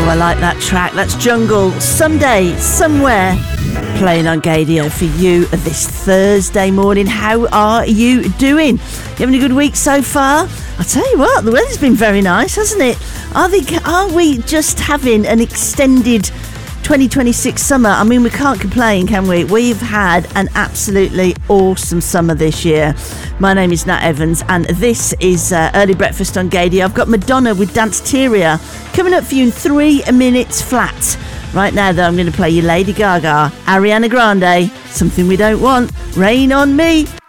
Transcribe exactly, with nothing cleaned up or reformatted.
I like that track. That's Jungle, Someday, Somewhere, playing on Gaydio for you this Thursday morning. How are you doing? You having a good week so far? I'll tell you what, the weather's been very nice, hasn't it? Are, they, are we just having an extended twenty twenty-six summer? I mean, we can't complain, can we? We've had an absolutely awesome summer this year. My name is Nat Evans, and this is uh, Early Breakfast on Gaydio. I've got Madonna with Danceteria coming up for you in three minutes flat. Right now, though, I'm going to play you Lady Gaga, Ariana Grande, Something We Don't Want, Rain on Me.